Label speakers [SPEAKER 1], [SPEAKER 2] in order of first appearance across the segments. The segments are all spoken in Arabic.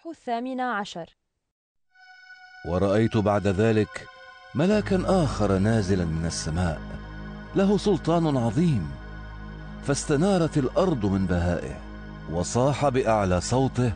[SPEAKER 1] 18.
[SPEAKER 2] ورأيت بعد ذلك ملاكا آخر نازلا من السماء له سلطان عظيم، فاستنارت الأرض من بهائه، وصاح بأعلى صوته: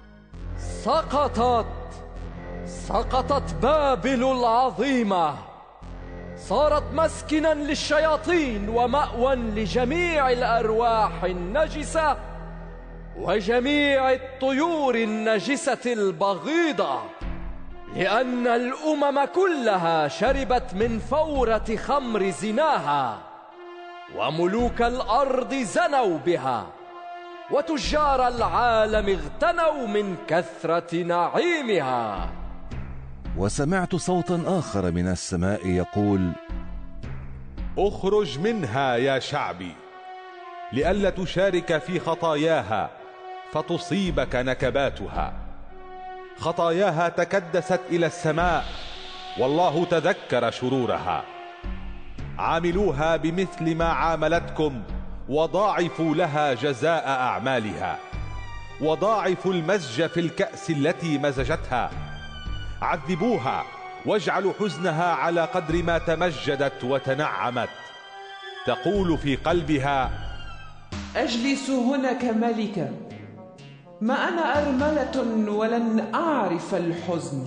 [SPEAKER 3] سقطت بابل العظيمة، صارت مسكنا للشياطين ومأوى لجميع الأرواح النجسة وجميع الطيور النجسة البغيضة، لأن الأمم كلها شربت من فورة خمر زناها، وملوك الأرض زنوا بها، وتجار العالم اغتنوا من كثرة نعيمها.
[SPEAKER 2] وسمعت صوتا آخر من السماء يقول:
[SPEAKER 4] اخرج منها يا شعبي، لئلا تشارك في خطاياها فتصيبك نكباتها. خطاياها تكدست إلى السماء، والله تذكر شرورها. عاملوها بمثل ما عاملتكم، وضاعفوا لها جزاء أعمالها، وضاعفوا المزج في الكأس التي مزجتها. عذبوها واجعلوا حزنها على قدر ما تمجدت وتنعمت. تقول في قلبها:
[SPEAKER 5] أجلس هنا كملكة، ما أنا أرملة ولن أعرف الحزن.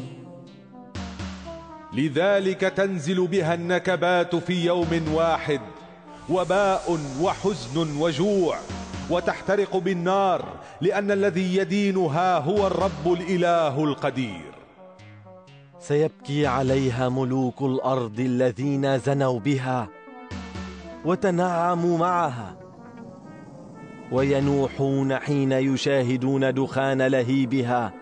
[SPEAKER 4] لذلك تنزل بها النكبات في يوم واحد، وباء وحزن وجوع، وتحترق بالنار، لأن الذي يدينها هو الرب الإله القدير.
[SPEAKER 6] سيبكي عليها ملوك الأرض الذين زنوا بها وتنعموا معها، وينوحون حين يشاهدون دخان لهيبها،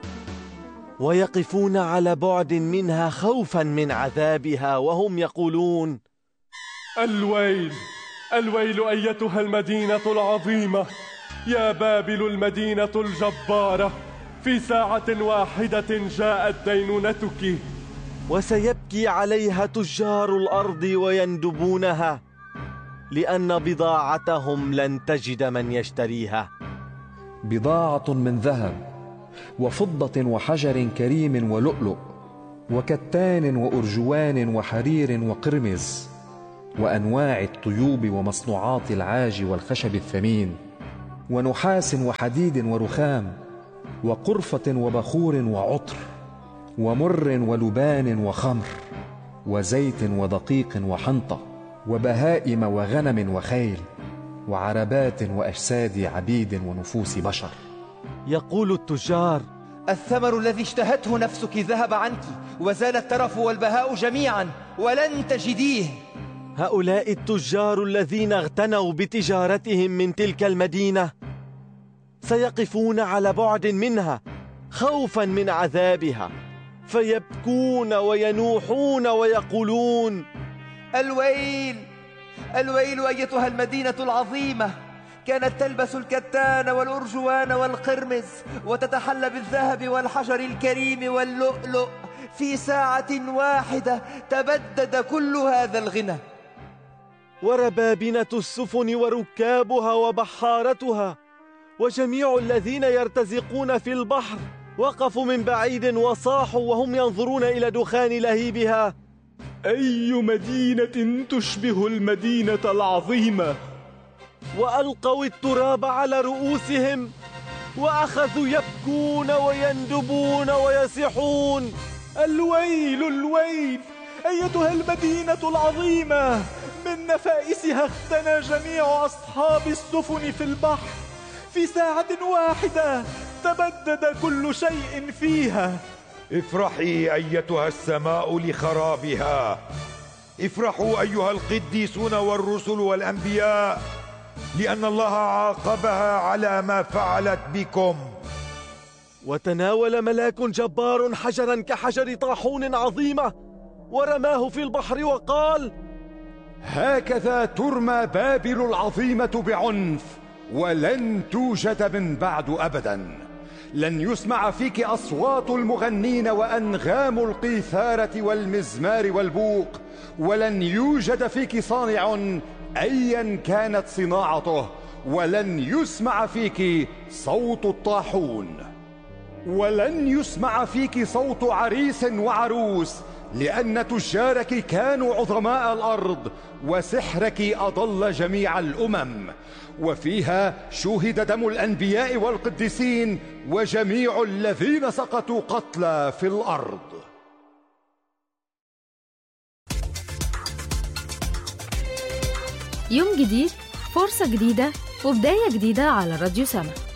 [SPEAKER 6] ويقفون على بعد منها خوفا من عذابها، وهم يقولون:
[SPEAKER 7] الويل الويل أيتها المدينة العظيمة، يا بابل المدينة الجبارة، في ساعة واحدة جاءت دينونتك.
[SPEAKER 6] وسيبكي عليها تجار الأرض ويندبونها، لأن بضاعتهم لن تجد من يشتريها.
[SPEAKER 8] بضاعة من ذهب وفضة وحجر كريم ولؤلؤ وكتان وأرجوان وحرير وقرمز، وأنواع الطيوب ومصنوعات العاج والخشب الثمين، ونحاس وحديد ورخام، وقرفة وبخور وعطر، ومر ولبان وخمر، وزيت ودقيق وحنطة، وبهائم وغنم وخيل، وعربات وأجساد عبيد ونفوس بشر.
[SPEAKER 6] يقول التجار:
[SPEAKER 9] الثمر الذي اشتهته نفسك ذهب عنك، وزال الترف والبهاء جميعا، ولن تجديه.
[SPEAKER 6] هؤلاء التجار الذين اغتنوا بتجارتهم من تلك المدينة سيقفون على بعد منها خوفا من عذابها، فيبكون وينوحون ويقولون:
[SPEAKER 9] الويل الويل أيتها المدينة العظيمة، كانت تلبس الكتان والأرجوان والقرمز، وتتحلى بالذهب والحجر الكريم واللؤلؤ، في ساعة واحدة تبدد كل هذا الغنى.
[SPEAKER 6] وربابنة السفن وركابها وبحارتها وجميع الذين يرتزقون في البحر وقفوا من بعيد وصاحوا وهم ينظرون إلى دخان لهيبها:
[SPEAKER 7] أي مدينة تشبه المدينة العظيمة؟
[SPEAKER 6] وألقوا التراب على رؤوسهم، وأخذوا يبكون ويندبون ويصيحون:
[SPEAKER 7] الويل الويل أيتها المدينة العظيمة، من نفائسها اختنى جميع أصحاب السفن في البحر، في ساعة واحدة تبدد كل شيء فيها.
[SPEAKER 10] افرحي أيتها السماء لخرابها، افرحوا أيها القديسون والرسل والأنبياء، لأن الله عاقبها على ما فعلت بكم.
[SPEAKER 6] وتناول ملاك جبار حجرا كحجر طاحون عظيمة ورماه في البحر وقال:
[SPEAKER 11] هكذا ترمى بابل العظيمة بعنف، ولن توجد من بعد أبدا. لن يسمع فيك أصوات المغنين وأنغام القيثارة والمزمار والبوق، ولن يوجد فيك صانع أيا كانت صناعته، ولن يسمع فيك صوت الطاحون. ولن يسمع فيك صوت عريس وعروس، لأن تجارك كانوا عظماء الأرض، وسحرك أضل جميع الأمم. وفيها شوهد دم الأنبياء والقديسين وجميع الذين سقطوا قتلى في الأرض.
[SPEAKER 1] يوم جديد، فرصة جديدة، وبداية جديدة على راديو سما.